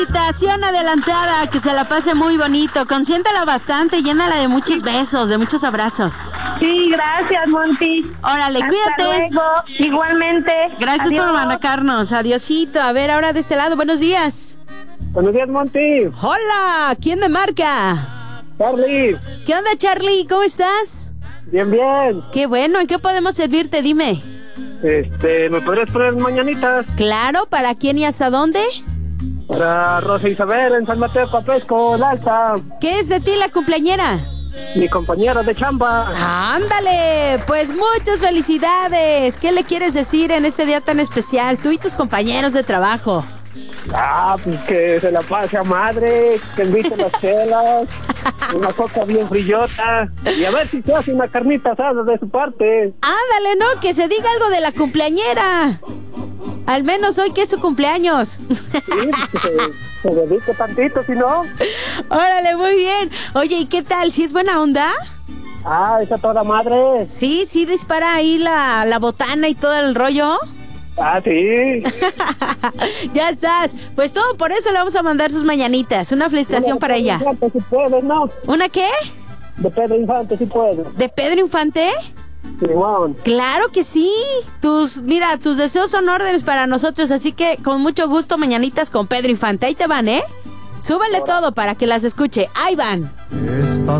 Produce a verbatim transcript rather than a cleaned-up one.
Felicitación adelantada, que se la pase muy bonito. Consiéntala bastante, llénala de muchos besos, de muchos abrazos. Sí, gracias, Monty. Órale, Hasta cuídate. luego, igualmente. Gracias Adiós. por marcarnos. Adiosito. A ver, ahora de este lado, buenos días. Buenos días, Monty. Hola, ¿quién me marca? Charlie. ¿Qué onda, Charlie? ¿Cómo estás? Bien, bien. Qué bueno, ¿en qué podemos servirte? Dime. Este, ¿me podrías poner mañanitas? Claro, ¿para quién y hasta dónde? Para Rosa Isabel en San Mateo Capesco, la Alta. ¿Qué es de ti la cumpleañera? Mi compañera de chamba. ¡Ándale! Pues muchas felicidades. ¿Qué le quieres decir en este día tan especial, tú y tus compañeros de trabajo? Ah, pues que se la pase a madre, que invite las chelas, una coca bien frillota, y a ver si se hace una carnita asada de su parte. Ándale, ¿no? Que se diga algo de la cumpleañera. Al menos hoy que es su cumpleaños. Sí, pues, se, se dedique tantito, si no. Órale, muy bien. Oye, ¿y qué tal? ¿Sí es buena onda? Ah, esa toda madre. Sí, sí dispara ahí la, la botana y todo el rollo. Ah, sí. Ya estás. Pues todo por eso le vamos a mandar sus mañanitas. Una felicitación para ella. De Pedro Infante, si puedes, ¿no? ¿Una qué? De Pedro Infante, si puedes. ¿De Pedro Infante? Simón. Claro que sí. Tus, mira, tus deseos son órdenes para nosotros, así que con mucho gusto mañanitas con Pedro Infante. Ahí te van, ¿eh? Súbele todo para que las escuche. Ahí van. Esta